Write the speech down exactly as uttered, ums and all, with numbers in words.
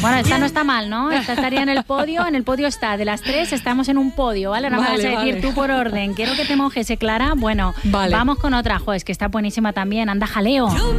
Bueno, esta no está mal, ¿no? Esta estaría en el podio. En el podio está. De las tres estamos en un podio, ¿vale? Ahora Vale, me vas a decir vale. tú por orden. Quiero que te mojes, ¿eh, Clara? Bueno, Vale. vamos con otra. Jo, es que está buenísima también. Anda, jaleo.